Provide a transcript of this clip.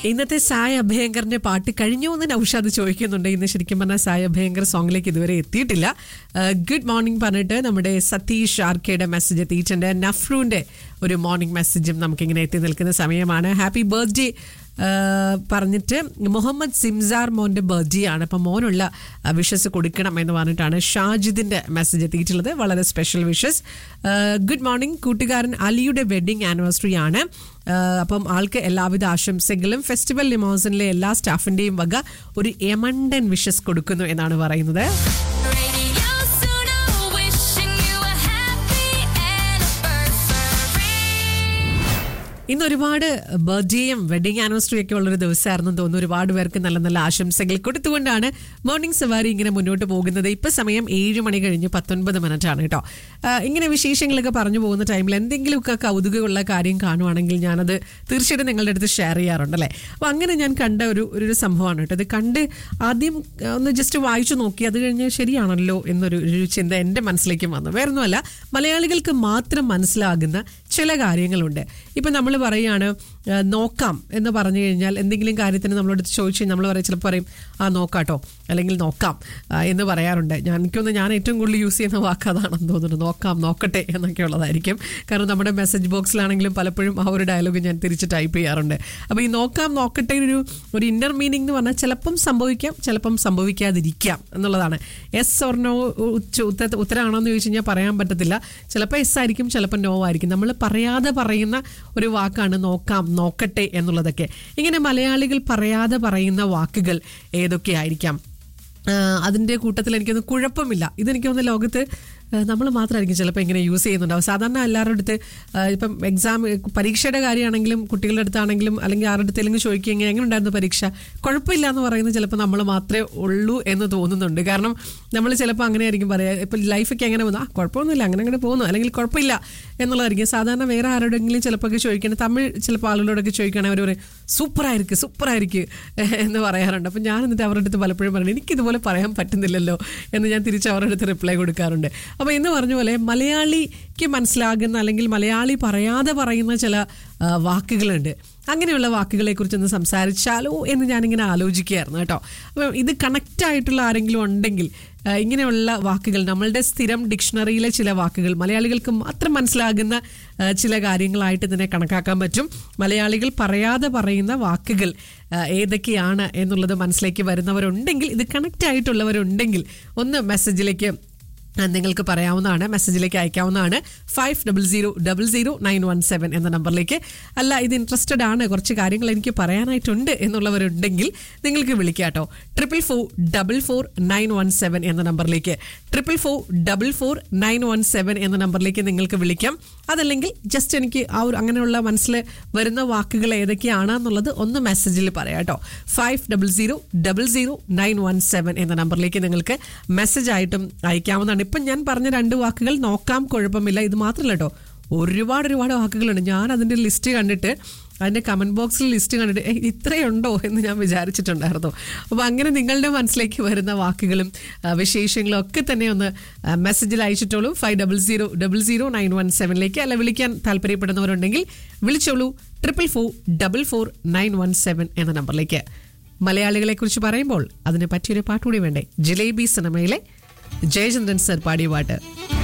ഇന്നത്തെ സായ അഭയങ്കറിന്റെ പാട്ട് കഴിഞ്ഞു എന്ന് നൗഷാദ് ചോദിക്കുന്നുണ്ട്. ഇന്ന് ശരിക്കും പറഞ്ഞാൽ സായ അഭയങ്കർ സോങ്ങിലേക്ക് ഇതുവരെ എത്തിയിട്ടില്ല. ഗുഡ് മോർണിംഗ് പറഞ്ഞിട്ട് നമ്മുടെ സതീഷ് ആർക്കയുടെ മെസ്സേജ് എത്തിയിട്ടുണ്ട്. നഫ്രൂന്റെ ഒരു മോർണിംഗ് മെസ്സേജും നമുക്കിങ്ങനെ എത്തി നിൽക്കുന്ന സമയമാണ്. ഹാപ്പി ബർത്ത്ഡേ പറഞ്ഞിട്ട് മുഹമ്മദ് സിംസാർ മോന്റെ ബർത്ത്ഡേ ആണ്, അപ്പം മോനുള്ള വിഷസ് കൊടുക്കണം എന്ന് പറഞ്ഞിട്ടാണ് ഷാജിദിന്റെ മെസ്സേജ് എത്തിയിട്ടുള്ളത്. വളരെ സ്പെഷ്യൽ വിഷസ്. Good morning. കൂട്ടുകാരൻ അലിയുടെ വെഡിങ് ആനിവേഴ്സറി ആണ്, അപ്പം ആൾക്ക് എല്ലാവിധ ആശംസകളും ഫെസ്റ്റിവൽ ലിമോസിനിലെ എല്ലാ സ്റ്റാഫിന്റെയും വക ഒരു എമണ്ടൻ വിഷസ് കൊടുക്കുന്നു എന്നാണ് പറയുന്നത്. ഇന്ന് ഒരുപാട് ബർത്ത്ഡേയും വെഡിങ് ആനിവേഴ്സറി ഒക്കെ ഉള്ളൊരു ദിവസമായിരുന്നു തോന്നുന്നു. ഒരുപാട് പേർക്ക് നല്ല നല്ല ആശംസകൾ കൊടുത്തുകൊണ്ടാണ് മോർണിംഗ് സവാരി ഇങ്ങനെ മുന്നോട്ട് പോകുന്നത്. ഇപ്പം സമയം 7 മണി കഴിഞ്ഞ് 19 മിനിറ്റ് ആണ് കേട്ടോ. ഇങ്ങനെ വിശേഷങ്ങളൊക്കെ പറഞ്ഞു പോകുന്ന ടൈമിൽ എന്തെങ്കിലുമൊക്കെ കൗതുകമുള്ള കാര്യം കാണുവാണെങ്കിൽ ഞാനത് തീർച്ചയായിട്ടും നിങ്ങളുടെ അടുത്ത് ഷെയർ ചെയ്യാറുണ്ടല്ലേ. അപ്പോൾ അങ്ങനെ ഞാൻ കണ്ട ഒരു സംഭവമാണ് കേട്ടോ. ഇത് കണ്ട് ആദ്യം ഒന്ന് ജസ്റ്റ് വായിച്ചു നോക്കി, അത് കഴിഞ്ഞ് ശരിയാണല്ലോ എന്നൊരു ചിന്ത എൻ്റെ മനസ്സിലേക്ക് വന്നു. വേറൊന്നുമല്ല, മലയാളികൾക്ക് മാത്രം മനസ്സിലാകുന്ന ചില കാര്യങ്ങളുണ്ട്. ഇപ്പം നമ്മൾ പറയുകയാണ് നോക്കാം എന്ന് പറഞ്ഞു കഴിഞ്ഞാൽ എന്തെങ്കിലും കാര്യത്തിന് നമ്മളോട് ചോദിച്ചു നമ്മൾ പറയും, ചിലപ്പോൾ പറയും നോക്കാട്ടോ അല്ലെങ്കിൽ നോക്കാം എന്ന് പറയാറുണ്ട്. എനിക്കൊന്ന് ഞാൻ ഏറ്റവും കൂടുതൽ യൂസ് ചെയ്യുന്ന വാക്ക് അതാണെന്ന് തോന്നുന്നു, നോക്കാം നോക്കട്ടെ എന്നൊക്കെ ഉള്ളതായിരിക്കും. കാരണം നമ്മുടെ മെസ്സേജ് ബോക്സിലാണെങ്കിലും പലപ്പോഴും ആ ഒരു ഡയലോഗ് ഞാൻ തിരിച്ച് ടൈപ്പ് ചെയ്യാറുണ്ട്. അപ്പോൾ ഈ നോക്കാം നോക്കട്ടെ ഒരു ഇന്നർ മീനിങ് എന്ന് പറഞ്ഞാൽ ചിലപ്പം സംഭവിക്കാം, ചിലപ്പം സംഭവിക്കാതിരിക്കാം എന്നുള്ളതാണ്. എസ് ഓർ നോ ഉത്തരമാണോ എന്ന് ചോദിച്ചു കഴിഞ്ഞാൽ പറയാൻ പറ്റത്തില്ല. ചിലപ്പോൾ എസ് ആയിരിക്കും, ചിലപ്പോൾ നോ ആയിരിക്കും. നമ്മൾ പറയാതെ പറയുന്ന ഒരു വാക്കാണ് നോക്കാം നോക്കട്ടെ എന്നുള്ളതൊക്കെ. ഇങ്ങനെ മലയാളികൾ പറയാതെ പറയുന്ന വാക്കുകൾ ഏതൊക്കെയായിരിക്കാം? അതിൻ്റെ കൂട്ടത്തിൽ എനിക്കൊന്ന് കുഴപ്പമില്ല, ഇതെനിക്ക് തോന്നുന്ന ലോകത്ത് നമ്മൾ മാത്രമായിരിക്കും ചിലപ്പോൾ ഇങ്ങനെ യൂസ് ചെയ്യുന്നുണ്ടാവും. സാധാരണ എല്ലാവരുടെ അടുത്ത് ഇപ്പം എക്സാം പരീക്ഷയുടെ കാര്യമാണെങ്കിലും കുട്ടികളുടെ അടുത്താണെങ്കിലും അല്ലെങ്കിൽ ആരുടെ അടുത്തെങ്കിലും ചോദിക്കുക എങ്ങനെ ഉണ്ടായിരുന്നു പരീക്ഷ, കുഴപ്പമില്ല എന്ന് പറയുന്നത് ചിലപ്പോൾ നമ്മൾ മാത്രമേ ഉള്ളൂ എന്ന് തോന്നുന്നുണ്ട്. കാരണം നമ്മൾ ചിലപ്പോൾ അങ്ങനെ ആയിരിക്കും പറയുക. ഇപ്പം ലൈഫൊക്കെ എങ്ങനെ പോകുന്നു, കുഴപ്പമൊന്നുമില്ല അങ്ങനെ പോകുന്നു, അല്ലെങ്കിൽ കുഴപ്പമില്ല എന്നുള്ളതായിരിക്കും. സാധാരണ വേറെ ആരോടെങ്കിലും ചിലപ്പോൾ ഒക്കെ ചോദിക്കണം, തമിഴ് ചിലപ്പോൾ ആളുകളോടൊക്കെ ചോദിക്കുകയാണെങ്കിൽ അവർ പറയും സൂപ്പറായിരിക്കും എന്ന് പറയാറുണ്ട്. അപ്പം ഞാൻ എന്നിട്ട് അവരുടെ അടുത്ത് പലപ്പോഴും പറയുന്നത് എനിക്കിതുപോലെ പറയാൻ പറ്റുന്നില്ലല്ലോ എന്ന് ഞാൻ തിരിച്ച് അവരുടെ അടുത്ത് റിപ്ലൈ കൊടുക്കാറുണ്ട്. അപ്പോൾ എന്ന് പറഞ്ഞ പോലെ മലയാളിക്ക് മനസ്സിലാകുന്ന അല്ലെങ്കിൽ മലയാളി പറയാതെ പറയുന്ന ചില വാക്കുകളുണ്ട്. അങ്ങനെയുള്ള വാക്കുകളെ കുറിച്ചൊന്ന് സംസാരിച്ചാലോ എന്ന് ഞാനിങ്ങനെ ആലോചിക്കുകയായിരുന്നു കേട്ടോ. അപ്പം ഇത് കണക്റ്റായിട്ടുള്ള ആരെങ്കിലും ഉണ്ടെങ്കിൽ ഇങ്ങനെയുള്ള വാക്കുകൾ, നമ്മളുടെ സ്ഥിരം ഡിക്ഷണറിയിലെ ചില വാക്കുകൾ മലയാളികൾക്ക് മാത്രം മനസ്സിലാകുന്ന ചില കാര്യങ്ങളായിട്ട് ഇതിനെ കണക്കാക്കാൻ പറ്റും. മലയാളികൾ പറയാതെ പറയുന്ന വാക്കുകൾ ഏതൊക്കെയാണ് എന്നുള്ളത് മനസ്സിലേക്ക് വരുന്നവരുണ്ടെങ്കിൽ, ഇത് കണക്റ്റ് ആയിട്ടുള്ളവരുണ്ടെങ്കിൽ ഒന്ന് മെസ്സേജിലേക്ക് നിങ്ങൾക്ക് പറയാവുന്നതാണ്, മെസ്സേജിലേക്ക് അയക്കാവുന്നതാണ്. 50000917 എന്ന നമ്പറിലേക്ക്. അല്ല ഇത് ഇൻട്രസ്റ്റഡ് ആണ്, കുറച്ച് കാര്യങ്ങൾ എനിക്ക് പറയാനായിട്ടുണ്ട് എന്നുള്ളവരുണ്ടെങ്കിൽ നിങ്ങൾക്ക് വിളിക്കാം കേട്ടോ. 444-917 എന്ന നമ്പറിലേക്ക് 444-917 എന്ന നമ്പറിലേക്ക് നിങ്ങൾക്ക് വിളിക്കാം. അതല്ലെങ്കിൽ ജസ്റ്റ് എനിക്ക് അങ്ങനെയുള്ള മനസ്സിൽ വരുന്ന വാക്കുകൾ ഏതൊക്കെയാണെന്നുള്ളത് ഒന്ന് മെസ്സേജിൽ പറയാം കേട്ടോ. 50000917 എന്ന നമ്പറിലേക്ക് നിങ്ങൾക്ക് മെസ്സേജ് ആയിട്ടും അയക്കാവുന്നതാണ്. ഇപ്പം ഞാൻ പറഞ്ഞ 2 വാക്കുകൾ നോക്കാം കുഴപ്പമില്ല, ഇത് മാത്രമല്ല കേട്ടോ, ഒരുപാട് വാക്കുകളുണ്ട്. ഞാൻ അതിൻ്റെ ലിസ്റ്റ് കണ്ടിട്ട്, അതിൻ്റെ കമൻറ്റ് ബോക്സിൽ ലിസ്റ്റ് കണ്ടിട്ട് ഇത്രയുണ്ടോ എന്ന് ഞാൻ വിചാരിച്ചിട്ടുണ്ടായിരുന്നു. അപ്പോൾ അങ്ങനെ നിങ്ങളുടെ മനസ്സിലേക്ക് വരുന്ന വാക്കുകളും വിശേഷങ്ങളും ഒക്കെ തന്നെ ഒന്ന് മെസ്സേജിൽ അയച്ചിട്ടോളൂ. 50000917 അല്ല വിളിക്കാൻ താല്പര്യപ്പെടുന്നവരുണ്ടെങ്കിൽ വിളിച്ചോളൂ 444-917 എന്ന നമ്പറിലേക്ക്. മലയാളികളെ കുറിച്ച് പറയുമ്പോൾ അതിന് പറ്റിയൊരു പാട്ടുകൂടി വേണ്ടേ? ജിലേബി സിനിമയിലെ ജയചന്ദ്രൻ സർ പാടിയ പാട്ട്.